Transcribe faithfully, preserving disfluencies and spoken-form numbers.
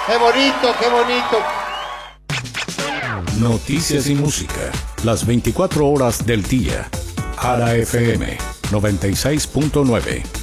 Qué bonito, qué bonito. Noticias y música, las veinticuatro horas del día. Ara F M noventa y seis punto nueve.